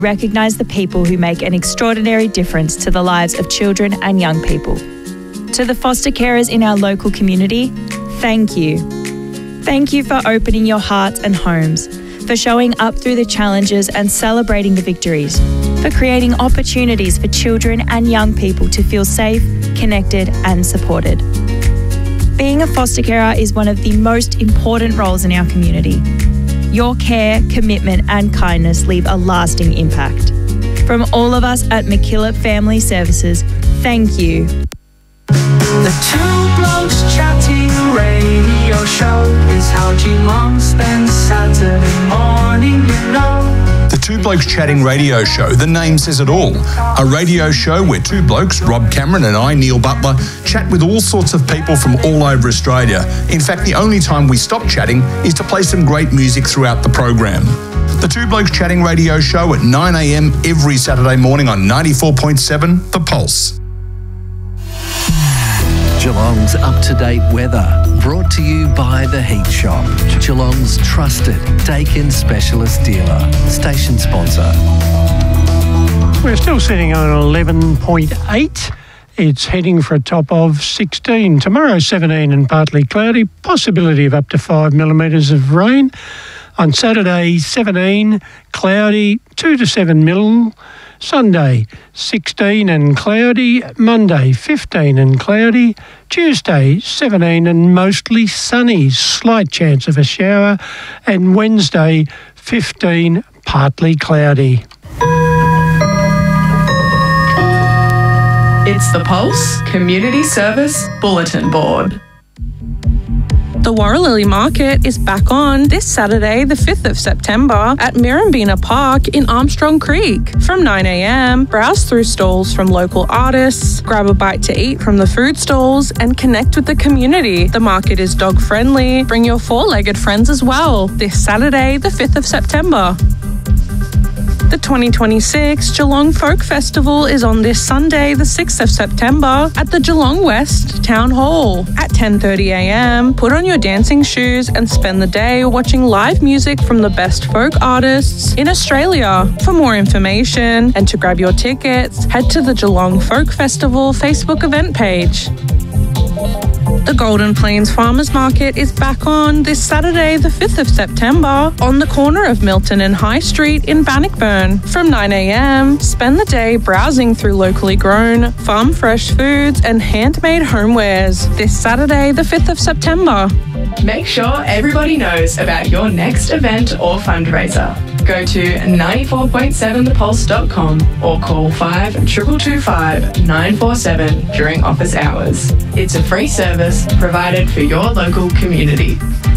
recognise the people who make an extraordinary difference to the lives of children and young people. To the foster carers in our local community, thank you. Thank you for opening your hearts and homes, for showing up through the challenges and celebrating the victories, for creating opportunities for children and young people to feel safe, connected and supported. Being a foster carer is one of the most important roles in our community. Your care, commitment and kindness leave a lasting impact. From all of us at MacKillop Family Services, thank you. The Two Blokes Chatting radio show is how Geelong spends Saturday morning, you know. The Two Blokes Chatting radio show, the name says it all. A radio show where two blokes, Rob Cameron and I, Neil Butler, chat with all sorts of people from all over Australia. In fact, the only time we stop chatting is to play some great music throughout the program. The Two Blokes Chatting radio show at 9 a.m. every Saturday morning on 94.7 The Pulse. Geelong's up-to-date weather, brought to you by The Heat Shop, Geelong's trusted Dakin specialist dealer, station sponsor. We're still sitting on 11.8. It's heading for a top of 16. Tomorrow 17 and partly cloudy, possibility of up to 5 millimetres of rain. On Saturday 17, cloudy, 2 to 7 mil. Sunday, 16 and cloudy. Monday, 15 and cloudy. Tuesday, 17 and mostly sunny. Slight chance of a shower. And Wednesday, 15, partly cloudy. It's the Pulse Community Service Bulletin Board. The Warralilly Market is back on this Saturday, the 5th of September, at Mirrambina Park in Armstrong Creek. From 9 a.m, browse through stalls from local artists, grab a bite to eat from the food stalls, and connect with the community. The market is dog-friendly. Bring your four-legged friends as well. This Saturday, the 5th of September. The 2026 Geelong Folk Festival is on this Sunday, the 6th of September, at the Geelong West Town Hall. At 10:30 a.m, put on your dancing shoes and spend the day watching live music from the best folk artists in Australia. For more information and to grab your tickets, head to the Geelong Folk Festival Facebook event page. The Golden Plains Farmers Market is back on this Saturday, the 5th of September, on the corner of Milton and High Street in Bannockburn. From 9 a.m, spend the day browsing through locally grown, farm-fresh foods and handmade homewares. This Saturday, the 5th of September. Make sure everybody knows about your next event or fundraiser. Go to 94.7thepulse.com or call 5225 947 during office hours. It's a free service provided for your local community.